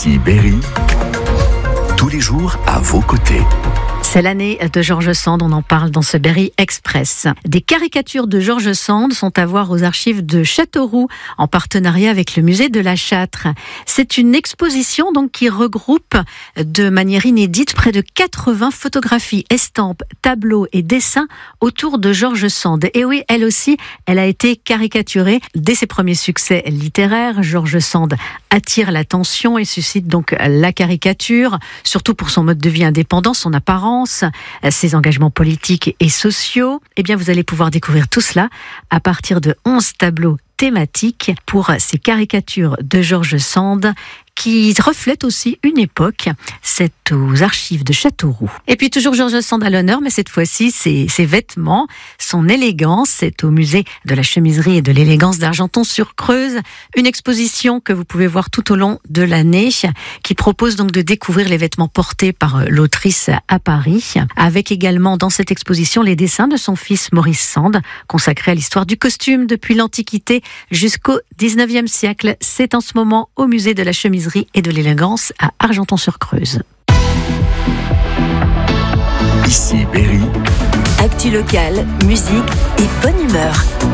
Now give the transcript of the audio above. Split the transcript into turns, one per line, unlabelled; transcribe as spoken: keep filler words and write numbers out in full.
Ici Berry, tous les jours à vos côtés.
C'est l'année de George Sand, on en parle dans ce Berry Express. Des caricatures de George Sand sont à voir aux archives de Châteauroux, en partenariat avec le musée de la Châtre. C'est une exposition donc qui regroupe de manière inédite près de quatre-vingts photographies, estampes, tableaux et dessins autour de George Sand. Et oui, elle aussi, elle a été caricaturée dès ses premiers succès littéraires. George Sand attire l'attention et suscite donc la caricature, surtout pour son mode de vie indépendant, son apparence, ses engagements politiques et sociaux. Eh bien, vous allez pouvoir découvrir tout cela à partir de onze tableaux thématiques pour ces caricatures de George Sand qui reflètent aussi une époque. C'est aux archives de Châteauroux. Et puis toujours George Sand à l'honneur, mais cette fois-ci, ses, ses vêtements, son élégance. C'est au musée de la chemiserie et de l'élégance d'Argenton-sur-Creuse. Une exposition que vous pouvez voir tout au long de l'année, qui propose donc de découvrir les vêtements portés par l'autrice à Paris, avec également dans cette exposition les dessins de son fils Maurice Sand, consacrés à l'histoire du costume depuis l'Antiquité jusqu'au dix-neuvième siècle. C'est en ce moment au musée de la chemiserie et de l'élégance à Argenton-sur-Creuse.
Ici Berry.
Actu locale, musique et bonne humeur.